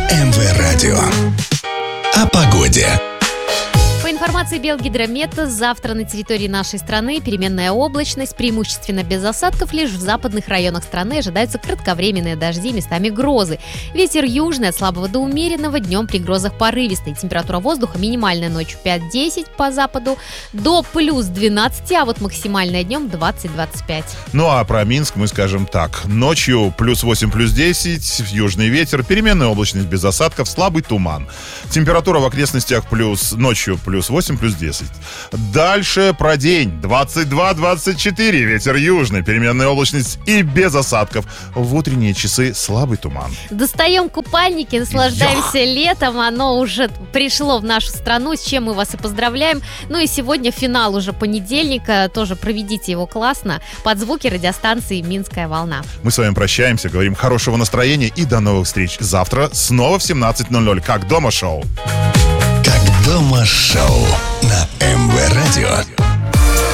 МВ Радио. О погоде. По информации Белгидромета, завтра на территории нашей страны переменная облачность, преимущественно без осадков, лишь в западных районах страны ожидаются кратковременные дожди, местами грозы. Ветер южный от слабого до умеренного, днем при грозах порывистый. Температура воздуха минимальная ночью 5-10 по западу, до плюс 12, а вот максимальная днем 20-25. Ну а про Минск мы скажем так. Ночью плюс 8, плюс 10, южный ветер, переменная облачность без осадков, слабый туман. Температура в окрестностях ночью плюс 8, плюс 10. Дальше про день. 22-24. Ветер южный, переменная облачность и без осадков. В утренние часы слабый туман. Достаем купальники, наслаждаемся летом. Оно уже пришло в нашу страну, с чем мы вас и поздравляем. Ну и сегодня финал уже понедельника. Тоже проведите его классно под звуки радиостанции «Минская волна». Мы с вами прощаемся, говорим хорошего настроения и до новых встреч завтра снова в 17:00. Как дома шоу.